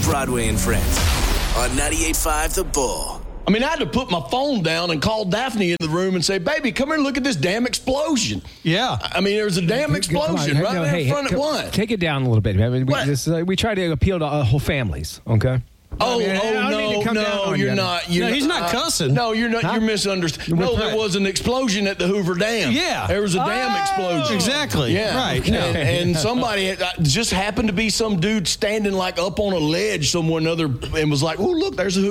Broadway and Friends on 98.5 The Bull. I mean, I had to put my phone down and call Daphne in the room and say, baby, come here and look at this damn explosion. Yeah. I mean, there's a damn explosion right there in front of one. Take it down a little bit. I mean, we try to appeal to whole families, okay? No, you're not. He's not cussing. No, you're not. You're misunderstanding. No, there was an explosion at the Hoover Dam. Yeah. There was a dam explosion. Exactly. Yeah. Right. And somebody just happened to be some dude standing like up on a ledge somewhere or another and was like, oh, look, there's a Hoover